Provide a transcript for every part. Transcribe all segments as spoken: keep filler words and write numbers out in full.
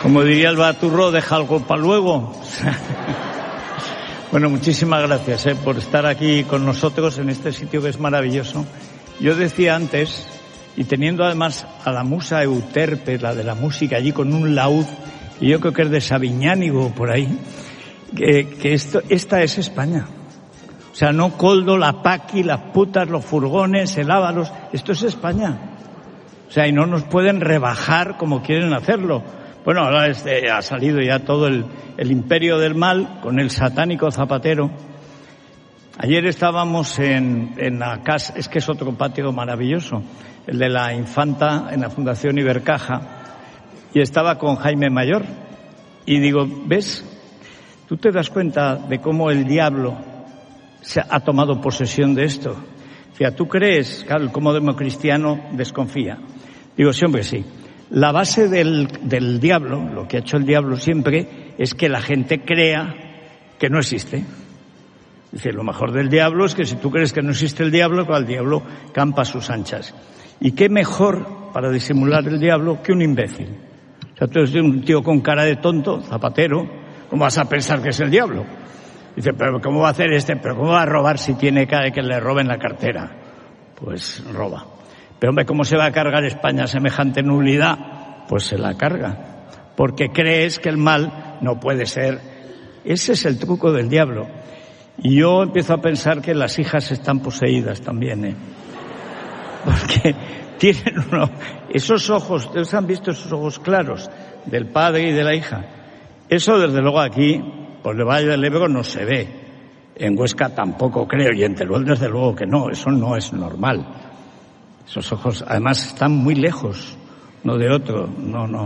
Como diría el Baturro, deja algo para luego. Bueno, muchísimas gracias eh, por estar aquí con nosotros en este sitio que es maravilloso. Yo decía antes, y teniendo además a la musa Euterpe, la de la música, allí con un laúd, y yo creo que es de Sabiñánigo por ahí, que, que esto, esta es España. O sea, no Coldo, la Paqui, las putas, los furgones, el Ávalos, esto es España. O sea, y no nos pueden rebajar como quieren hacerlo. Bueno, ahora este, ha salido ya todo el, el imperio del mal con el satánico Zapatero. Ayer estábamos en, en la casa, es que es otro patio maravilloso, el de la Infanta en la Fundación Ibercaja, y estaba con Jaime Mayor. Y digo, ¿ves? ¿Tú te das cuenta de cómo el diablo se ha tomado posesión de esto? O sea, ¿tú crees? Claro, como democristiano desconfía. Digo, sí, hombre, sí. La base del, del diablo, lo que ha hecho el diablo siempre, es que la gente crea que no existe. Dice, lo mejor del diablo es que si tú crees que no existe el diablo, pues el diablo campa a sus anchas. ¿Y qué mejor para disimular el diablo que un imbécil? O sea, tú eres un tío con cara de tonto, Zapatero, ¿cómo vas a pensar que es el diablo? Dice, pero ¿cómo va a hacer este? ¿Pero cómo va a robar si tiene cara de que le roben la cartera? Pues roba. Pero hombre, ¿cómo se va a cargar España semejante nulidad? Pues se la carga. Porque crees que el mal no puede ser. Ese es el truco del diablo. Y yo empiezo a pensar que las hijas están poseídas también, ¿eh? Porque tienen uno, esos ojos, ¿ustedes han visto esos ojos claros del padre y de la hija? Eso desde luego aquí, por el Valle del Ebro no se ve. En Huesca tampoco creo, y en Teruel desde luego que no, eso no es normal. Esos ojos, además, están muy lejos uno de otro, no, no.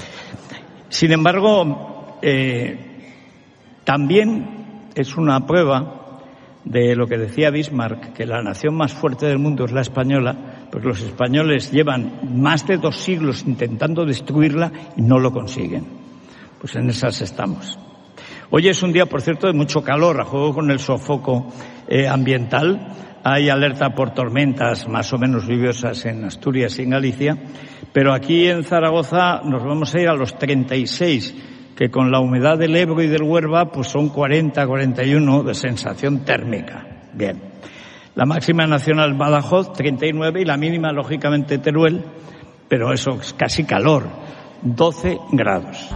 Sin embargo, eh, también es una prueba de lo que decía Bismarck, que la nación más fuerte del mundo es la española, porque los españoles llevan más de dos siglos intentando destruirla y no lo consiguen. Pues en esas estamos. Hoy es un día, por cierto, de mucho calor, a juego con el sofoco eh, ambiental. Hay alerta por tormentas más o menos lluviosas en Asturias y en Galicia, pero aquí en Zaragoza nos vamos a ir a los treinta y seis, que con la humedad del Ebro y del Huerva pues son cuarenta, cuarenta y uno de sensación térmica. Bien. La máxima nacional Badajoz, treinta y nueve, y la mínima, lógicamente, Teruel, pero eso es casi calor, doce grados.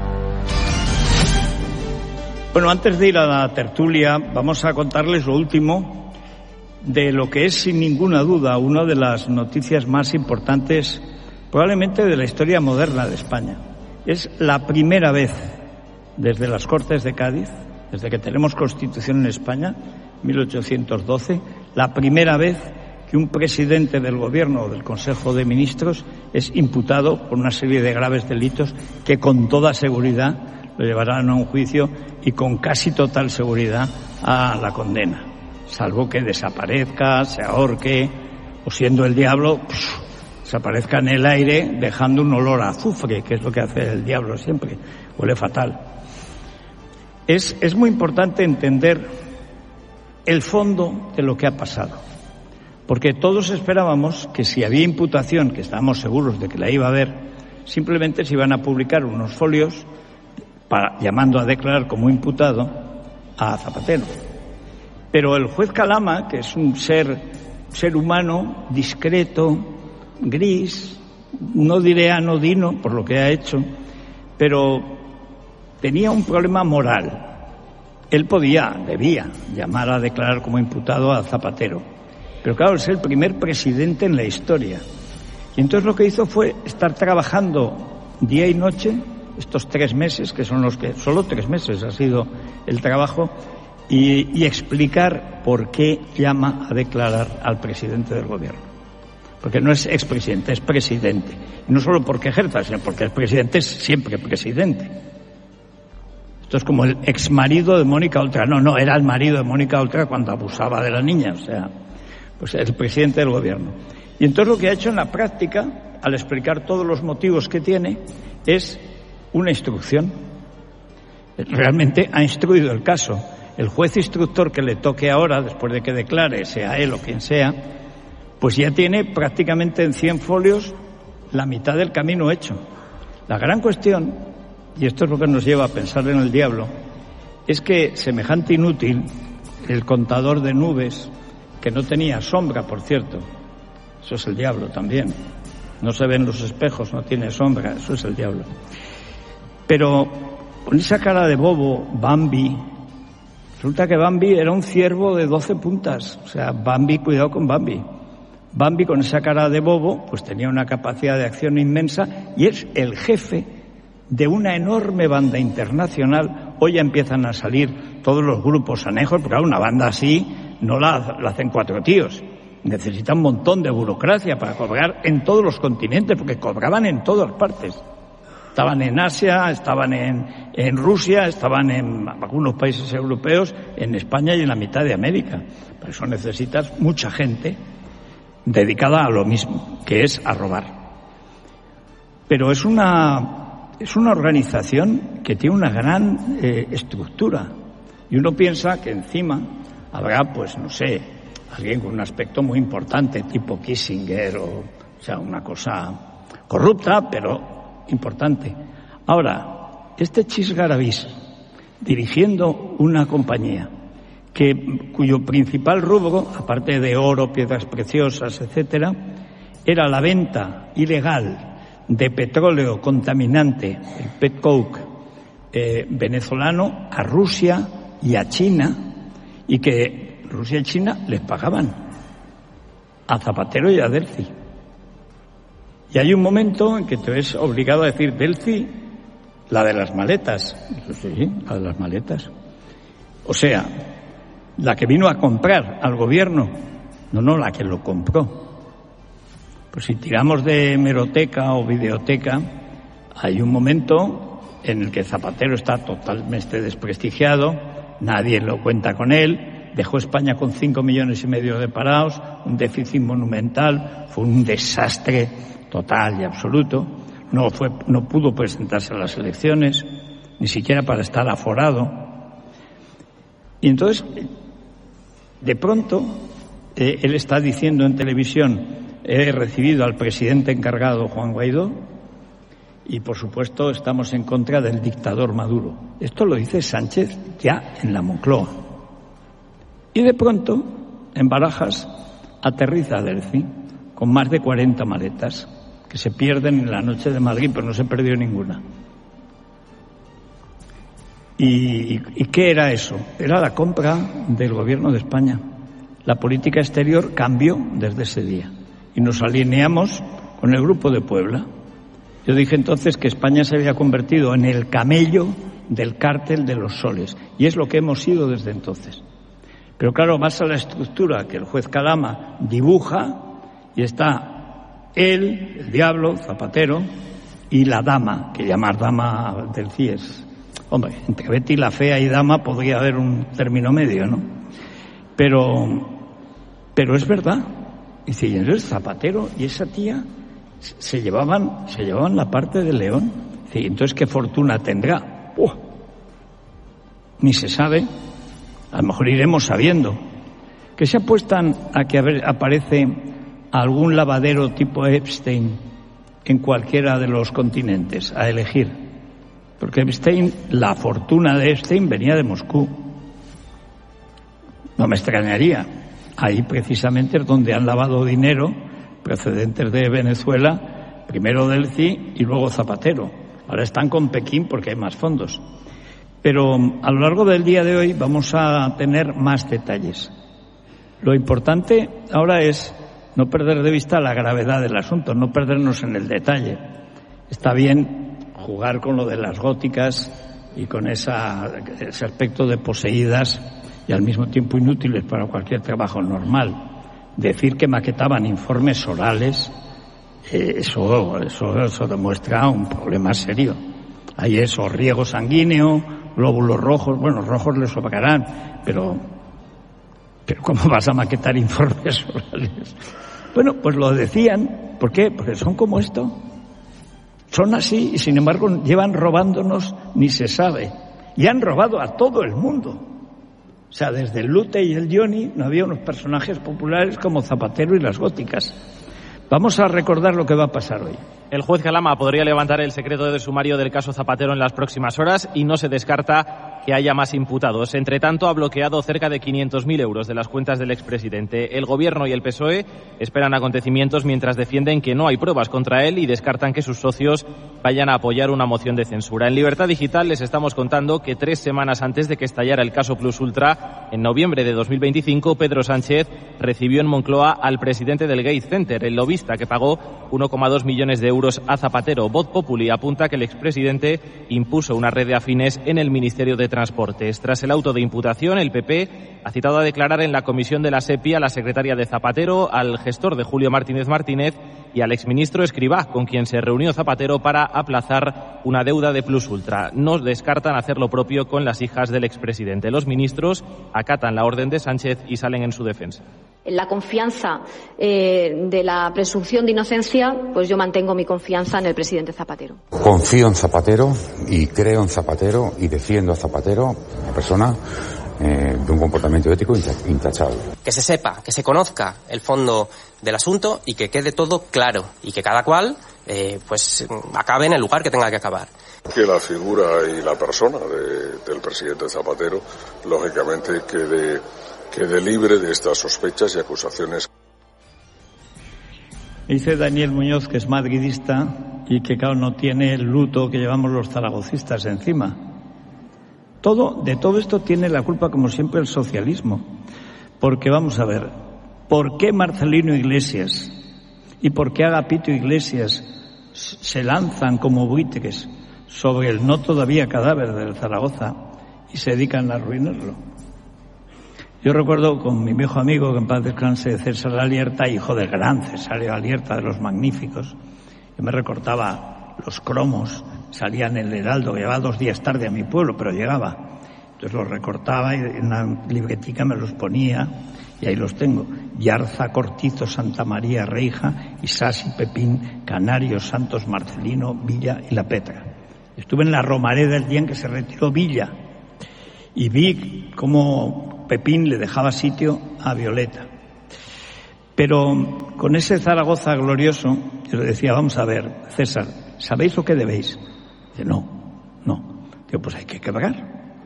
Bueno, antes de ir a la tertulia, vamos a contarles lo último de lo que es, sin ninguna duda, una de las noticias más importantes probablemente de la historia moderna de España. Es la primera vez desde las Cortes de Cádiz, desde que tenemos Constitución en España, mil ochocientos doce, la primera vez que un presidente del Gobierno o del Consejo de Ministros es imputado por una serie de graves delitos que con toda seguridad lo llevarán a un juicio y con casi total seguridad a la condena. Salvo que desaparezca, se ahorque, o siendo el diablo, pff, desaparezca en el aire dejando un olor a azufre, que es lo que hace el diablo siempre, huele fatal. Es, es muy importante entender el fondo de lo que ha pasado, porque todos esperábamos que si había imputación, que estábamos seguros de que la iba a haber, simplemente se iban a publicar unos folios para, llamando a declarar como imputado a Zapatero. Pero el juez Calama, que es un ser, ser humano discreto, gris, no diré anodino por lo que ha hecho, pero tenía un problema moral. Él podía, debía, llamar a declarar como imputado a Zapatero. Pero claro, es el primer presidente en la historia. Y entonces lo que hizo fue estar trabajando día y noche, estos tres meses, que son los que, solo tres meses ha sido el trabajo, Y, y explicar por qué llama a declarar al presidente del gobierno. Porque no es expresidente, es presidente. Y no solo porque ejerza, sino porque el presidente es siempre presidente. Esto es como el exmarido de Mónica Oltra. No, no, era el marido de Mónica Oltra cuando abusaba de la niña. O sea, pues el presidente del gobierno. Y entonces lo que ha hecho en la práctica, al explicar todos los motivos que tiene, es una instrucción. Realmente ha instruido el caso. El juez instructor que le toque ahora, después de que declare, sea él o quien sea, pues ya tiene prácticamente en cien folios la mitad del camino hecho. La gran cuestión y esto es lo que nos lleva a pensar en el diablo, es que semejante inútil, el contador de nubes, que no tenía sombra, por cierto, eso es el diablo también, no se ven los espejos, no tiene sombra, eso es el diablo. Pero con esa cara de bobo, Bambi, resulta que Bambi era un ciervo de doce puntas, o sea, Bambi, cuidado con Bambi. Bambi, con esa cara de bobo, pues tenía una capacidad de acción inmensa y es el jefe de una enorme banda internacional. Hoy ya empiezan a salir todos los grupos anejos, porque una banda así no la, la hacen cuatro tíos. Necesita un montón de burocracia para cobrar en todos los continentes, porque cobraban en todas partes. Estaban en Asia, estaban en, en Rusia, estaban en algunos países europeos, en España y en la mitad de América. Por eso necesitas mucha gente dedicada a lo mismo, que es a robar. Pero es una, es una organización que tiene una gran eh, estructura. Y uno piensa que encima habrá, pues no sé, alguien con un aspecto muy importante, tipo Kissinger, o, o sea, una cosa corrupta, pero importante. Ahora, este Chis Garabís, dirigiendo una compañía que, cuyo principal rubro, aparte de oro, piedras preciosas, etcétera, era la venta ilegal de petróleo contaminante, el petcoke, eh, venezolano, a Rusia y a China, y que Rusia y China les pagaban a Zapatero y a Delcy. Y hay un momento en que te ves obligado a decir, Delcy, la de las maletas. Sí, la de las maletas. O sea, la que vino a comprar al gobierno, no, no, la que lo compró. Pues si tiramos de hemeroteca o videoteca, hay un momento en el que Zapatero está totalmente desprestigiado, nadie lo cuenta con él, dejó España con cinco millones y medio de parados, un déficit monumental, fue un desastre total y absoluto, no fue, no pudo presentarse a las elecciones, ni siquiera para estar aforado. Y entonces, de pronto, eh, él está diciendo en televisión, he recibido al presidente encargado, Juan Guaidó, y por supuesto estamos en contra del dictador Maduro. Esto lo dice Sánchez ya en la Moncloa. Y de pronto, en Barajas, aterriza Delcy con más de cuarenta maletas que se pierden en la noche de Madrid, pero no se perdió ninguna. ¿Y, y qué era eso? Era la compra del gobierno de España. La política exterior cambió desde ese día y nos alineamos con el Grupo de Puebla. Yo dije entonces que España se había convertido en el camello del cártel de los soles, y es lo que hemos sido desde entonces. Pero claro, vas a la estructura que el juez Calama dibuja y está él, el diablo, Zapatero, y la dama, que llamar dama del C I E S. Hombre, entre Betty la fea y dama podría haber un término medio, ¿no? Pero, pero es verdad. Dice, y entonces Zapatero y esa tía se llevaban, se llevaban la parte de León. Dice, y entonces ¿qué fortuna tendrá? ¡Uh! Ni se sabe. A lo mejor iremos sabiendo. Que se apuestan a que aparece algún lavadero tipo Epstein en cualquiera de los continentes, a elegir. Porque Epstein, la fortuna de Epstein venía de Moscú. No me extrañaría. Ahí precisamente es donde han lavado dinero procedentes de Venezuela, primero Delcy y luego Zapatero. Ahora están con Pekín porque hay más fondos. Pero a lo largo del día de hoy vamos a tener más detalles. Lo importante ahora es no perder de vista la gravedad del asunto, no perdernos en el detalle. Está bien jugar con lo de las góticas y con esa, ese aspecto de poseídas y al mismo tiempo inútiles para cualquier trabajo normal. Decir que maquetaban informes orales, eh, eso, eso, eso demuestra un problema serio. Hay eso, riego sanguíneo, glóbulos rojos, bueno, rojos les sobrarán, pero, pero ¿cómo vas a maquetar informes orales? Bueno, pues lo decían, ¿por qué? Porque son como esto. Son así y sin embargo llevan robándonos ni se sabe. Y han robado a todo el mundo. O sea, desde el Lute y el Johnny no había unos personajes populares como Zapatero y las góticas. Vamos a recordar lo que va a pasar hoy. El juez Calama podría levantar el secreto de sumario del caso Zapatero en las próximas horas y no se descarta que haya más imputados. Entre tanto, ha bloqueado cerca de quinientos mil euros de las cuentas del expresidente. El Gobierno y el P S O E esperan acontecimientos mientras defienden que no hay pruebas contra él y descartan que sus socios vayan a apoyar una moción de censura. En Libertad Digital les estamos contando que tres semanas antes de que estallara el caso Plus Ultra, en noviembre de dos mil veinticinco, Pedro Sánchez recibió en Moncloa al presidente del Gates Center, el lobista que pagó uno coma dos millones de euros a Zapatero. Voz Populi apunta que el expresidente impuso una red de afines en el Ministerio de Transportes. Tras el auto de imputación, el P P ha citado a declarar en la comisión de la SEPI a la secretaria de Zapatero, al gestor de Julio Martínez Martínez y al exministro Escrivá, con quien se reunió Zapatero para aplazar una deuda de Plus Ultra. No descartan hacer lo propio con las hijas del expresidente. Los ministros acatan la orden de Sánchez y salen en su defensa. En la confianza eh, de la presunción de inocencia, pues yo mantengo mi confianza en el presidente Zapatero. Confío en Zapatero y creo en Zapatero y defiendo a Zapatero, una persona eh, de un comportamiento ético intachable. Que se sepa, que se conozca el fondo del asunto y que quede todo claro y que cada cual eh, pues acabe en el lugar que tenga que acabar. Que la figura y la persona de, del presidente Zapatero, lógicamente, quede... quede libre de estas sospechas y acusaciones. Dice Daniel Muñoz que es madridista y que, claro, no tiene el luto que llevamos los zaragocistas encima. Todo, de todo esto tiene la culpa, como siempre, el socialismo. Porque, vamos a ver, ¿por qué Marcelino Iglesias y por qué Agapito Iglesias se lanzan como buitres sobre el no todavía cadáver del Zaragoza y se dedican a arruinarlo? Yo recuerdo con mi viejo amigo, que en paz descanse, César Alierta, hijo del gran César Alierta, de los magníficos. Yo me recortaba los cromos, salía en el Heraldo, llevaba dos días tarde a mi pueblo, pero llegaba. Entonces los recortaba y en una libretica me los ponía y ahí los tengo. Yarza, Cortizo, Santa María, Reija, Isasi, Pepín, Canario, Santos, Marcelino, Villa y La Petra. Estuve en la Romareda el día en que se retiró Villa y vi cómo Pepín le dejaba sitio a Violeta. Pero con ese Zaragoza glorioso, yo le decía, vamos a ver, César, ¿sabéis lo que debéis? Dice, no, no. Digo, pues hay que quebrar.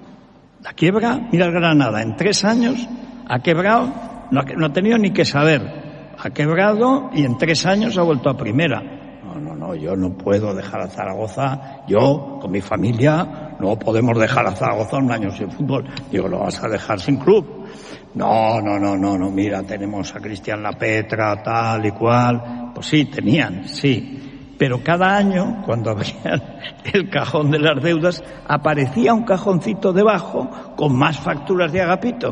La quiebra, mira el Granada, en tres años ha quebrado, no ha, no ha tenido ni que saber. Ha quebrado y en tres años ha vuelto a primera. No, no, no, yo no puedo dejar a Zaragoza, yo, con mi familia, no podemos dejar a Zaragoza un año sin fútbol. Digo, ¿lo vas a dejar sin club? No, no, no, no, no, mira, tenemos a Cristian La Petra, tal y cual. Pues sí, tenían, sí. Pero cada año, cuando abrían el cajón de las deudas, aparecía un cajoncito debajo con más facturas de Agapito.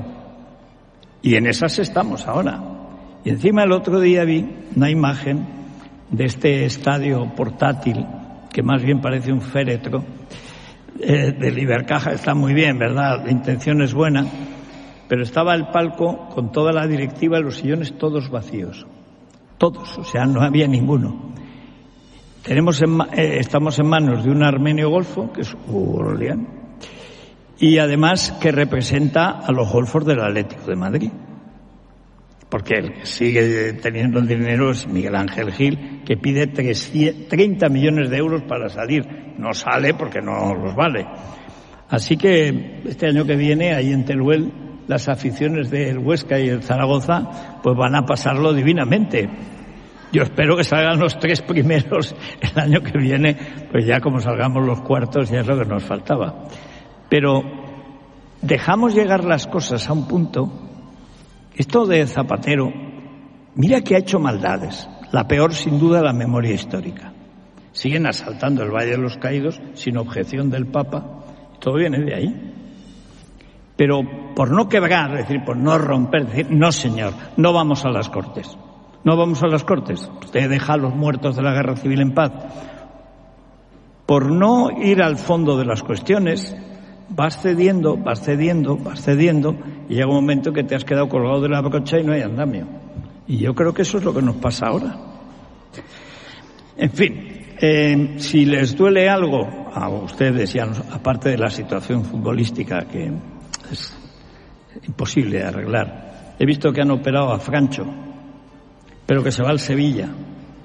Y en esas estamos ahora. Y encima el otro día vi una imagen de este estadio portátil, que más bien parece un féretro, eh, del Ibercaja. Está muy bien, ¿verdad? La intención es buena, pero estaba el palco con toda la directiva y los sillones todos vacíos. Todos, o sea, no había ninguno. Tenemos en, eh, estamos en manos de un armenio golfo, que es Hugo Orleán, y además que representa a los golfos del Atlético de Madrid. Porque el que sigue teniendo el dinero es Miguel Ángel Gil, que pide treinta millones de euros para salir. No sale porque no los vale. Así que este año que viene, ahí en Teruel, las aficiones del Huesca y el Zaragoza pues van a pasarlo divinamente. Yo espero que salgan los tres primeros el año que viene, pues ya como salgamos los cuartos ya es lo que nos faltaba. Pero dejamos llegar las cosas a un punto. Esto de Zapatero, mira que ha hecho maldades. La peor, sin duda, la memoria histórica. Siguen asaltando el Valle de los Caídos sin objeción del Papa. Todo viene de ahí. Pero por no quebrar, es decir, por no romper, decir, no señor, no vamos a las Cortes. No vamos a las Cortes. Usted deja a los muertos de la Guerra Civil en paz. Por no ir al fondo de las cuestiones, vas cediendo, vas cediendo, vas cediendo, y llega un momento que te has quedado colgado de la brocha y no hay andamio. Y yo creo que eso es lo que nos pasa ahora. En fin, eh, si les duele algo a ustedes, y a, aparte de la situación futbolística que es imposible de arreglar, he visto que han operado a Francho, pero que se va al Sevilla.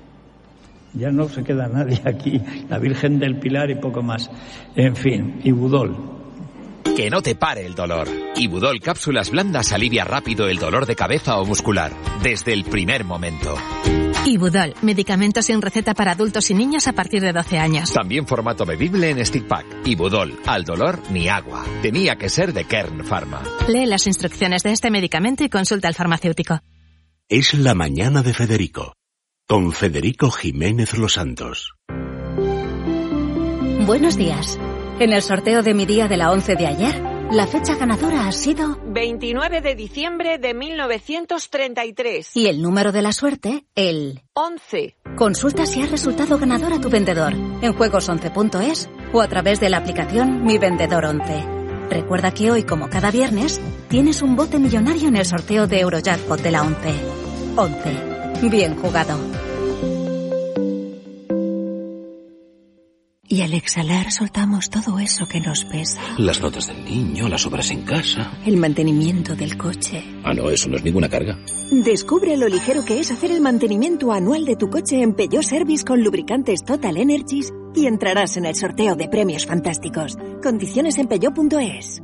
Ya no se queda nadie aquí. La Virgen del Pilar y poco más. En fin, Ibudol. Que no te pare el dolor. Ibudol cápsulas blandas alivia rápido el dolor de cabeza o muscular, desde el primer momento. Ibudol, medicamento sin receta para adultos y niños a partir de doce años. También formato bebible en stick pack. Ibudol, al dolor ni agua. Tenía que ser de Kern Pharma. Lee las instrucciones de este medicamento y consulta al farmacéutico. Es la mañana de Federico, con Federico Jiménez Los Santos. Buenos días. En el sorteo de mi día de la once de ayer, la fecha ganadora ha sido veintinueve de diciembre de mil novecientos treinta y tres. Y el número de la suerte, el once. Consulta si has resultado ganador a tu vendedor en juegos once punto es o a través de la aplicación Mi Vendedor once. Recuerda que hoy, como cada viernes, tienes un bote millonario en el sorteo de Eurojackpot de la once. once. Bien jugado. Y al exhalar soltamos todo eso que nos pesa. Las notas del niño, las obras en casa. El mantenimiento del coche. Ah, no, eso no es ninguna carga. Descubre lo ligero que es hacer el mantenimiento anual de tu coche en Peugeot Service con lubricantes Total Energies y entrarás en el sorteo de premios fantásticos. Condiciones en peugeot punto es.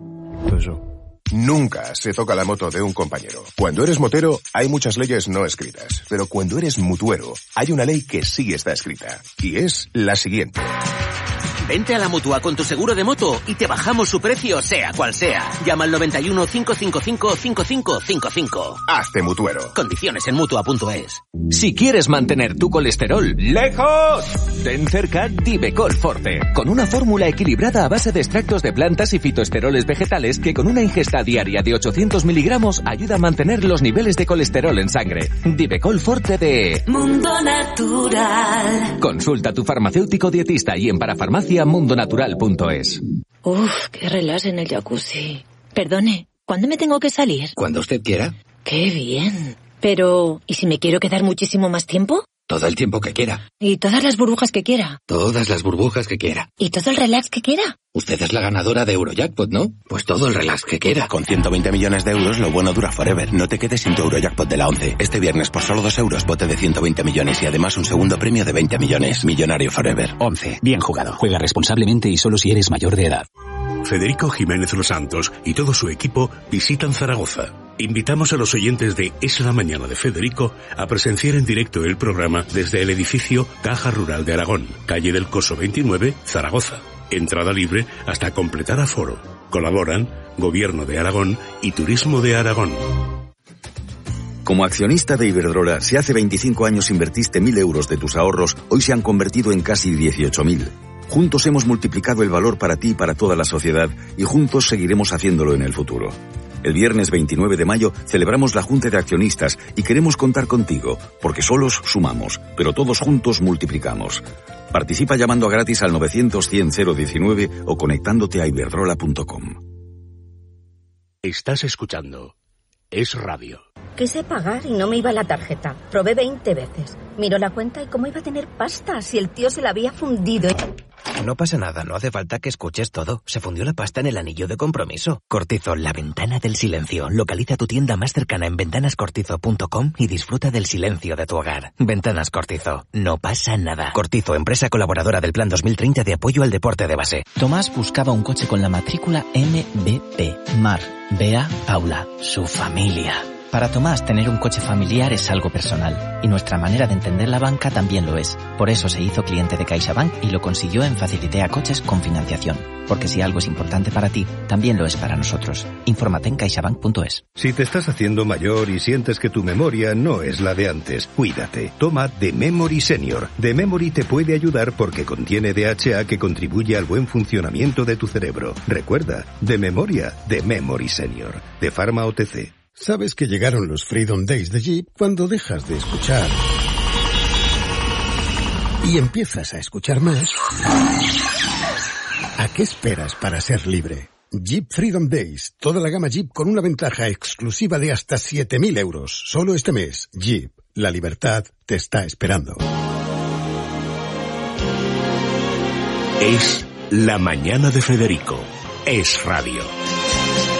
Nunca se toca la moto de un compañero. Cuando eres motero, hay muchas leyes no escritas. Pero cuando eres mutuero, hay una ley que sí está escrita. Y es la siguiente. Vente a la Mutua con tu seguro de moto y te bajamos su precio, sea cual sea. Llama al noventa y uno, cincuenta y cinco, cincuenta y cinco cincuenta y cinco. Hazte mutuero. Condiciones en mutua punto es. Si quieres mantener tu colesterol lejos, ten cerca Divecol Forte, con una fórmula equilibrada a base de extractos de plantas y fitoesteroles vegetales que con una ingesta diaria de ochocientos miligramos ayuda a mantener los niveles de colesterol en sangre. Divecol Forte de Mundo Natural. Consulta a tu farmacéutico dietista y en parafarmacia mundo natural punto es. Uf, qué relax en el jacuzzi. Perdone, ¿cuándo me tengo que salir? Cuando usted quiera. Qué bien. Pero, ¿y si me quiero quedar muchísimo más tiempo? Todo el tiempo que quiera. ¿Y todas las burbujas que quiera? Todas las burbujas que quiera. ¿Y todo el relax que quiera? Usted es la ganadora de Eurojackpot, ¿no? Pues todo el relax que quiera. Con ciento veinte millones de euros, lo bueno dura forever. No te quedes sin tu Eurojackpot de la once. Este viernes, por solo dos euros, bote de ciento veinte millones y además un segundo premio de veinte millones. Millonario forever. once. Bien jugado. Juega responsablemente y solo si eres mayor de edad. Federico Jiménez Los Santos y todo su equipo visitan Zaragoza. Invitamos a los oyentes de Es la Mañana de Federico a presenciar en directo el programa desde el edificio Caja Rural de Aragón, calle del Coso veintinueve, Zaragoza. Entrada libre hasta completar aforo. Colaboran Gobierno de Aragón y Turismo de Aragón. Como accionista de Iberdrola, si hace veinticinco años invertiste mil euros de tus ahorros, hoy se han convertido en casi dieciocho mil. Juntos hemos multiplicado el valor para ti y para toda la sociedad y juntos seguiremos haciéndolo en el futuro. El viernes veintinueve de mayo celebramos la Junta de Accionistas y queremos contar contigo, porque solos sumamos, pero todos juntos multiplicamos. Participa llamando gratis al novecientos cien cero diecinueve o conectándote a iberdrola punto com. Estás escuchando Es Radio. Quise pagar y no me iba la tarjeta. Probé veinte veces. Miró la cuenta y cómo iba a tener pasta si el tío se la había fundido. No pasa nada, no hace falta que escuches todo. Se fundió la pasta en el anillo de compromiso. Cortizo, la ventana del silencio. Localiza tu tienda más cercana en ventanas cortizo punto com y disfruta del silencio de tu hogar. Ventanas Cortizo. No pasa nada. Cortizo, empresa colaboradora del Plan dos mil treinta de apoyo al deporte de base. Tomás buscaba un coche con la matrícula M B P. Mar, Bea, Paula, su familia. Para Tomás, tener un coche familiar es algo personal, y nuestra manera de entender la banca también lo es. Por eso se hizo cliente de CaixaBank y lo consiguió en Facilitea Coches con financiación. Porque si algo es importante para ti, también lo es para nosotros. Infórmate en caixabank punto es. Si te estás haciendo mayor y sientes que tu memoria no es la de antes, cuídate. Toma The Memory Senior. The Memory te puede ayudar porque contiene D H A que contribuye al buen funcionamiento de tu cerebro. Recuerda, de memoria, The Memory Senior. De Pharma O T C. Sabes que llegaron los Freedom Days de Jeep cuando dejas de escuchar y empiezas a escuchar más. ¿A qué esperas para ser libre? Jeep Freedom Days, toda la gama Jeep con una ventaja exclusiva de hasta siete mil euros. Solo este mes, Jeep, la libertad te está esperando. Es la mañana de Federico. Es Radio.